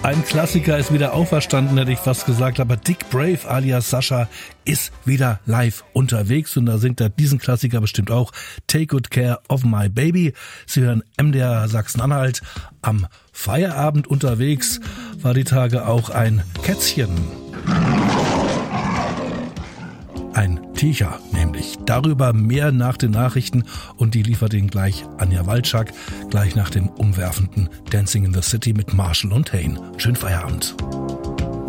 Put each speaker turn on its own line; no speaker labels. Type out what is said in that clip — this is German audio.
Ein Klassiker ist wieder auferstanden, hätte ich fast gesagt, aber Dick Brave alias Sascha ist wieder live unterwegs und da singt er diesen Klassiker bestimmt auch, Take Good Care of My Baby. Sie hören MDR Sachsen-Anhalt. Am Feierabend unterwegs war die Tage auch ein Kätzchen. Ein Ticher nämlich. Darüber mehr nach den Nachrichten und die liefert Ihnen gleich Anja Walczak, gleich nach dem umwerfenden Dancing in the City mit Marshall und Hayne. Schönen Feierabend.